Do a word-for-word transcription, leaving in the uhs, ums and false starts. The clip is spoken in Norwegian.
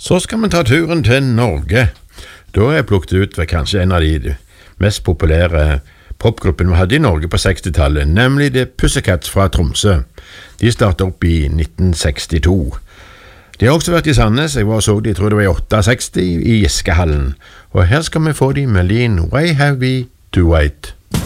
Så skal vi ta turen til Norge. Da er jeg plukket ut ved kanskje en av de mest populære popgruppene vi hadde i Norge på sekstitallet, nemlig The Pussycats fra Tromsø. De startet opp i nitten sekstito. De har også vært i Sandnes, jeg var og så de, jeg tror det var i sekstiåtte, i Giskehallen. Og her skal vi få de med Lean Way Have We To Wait.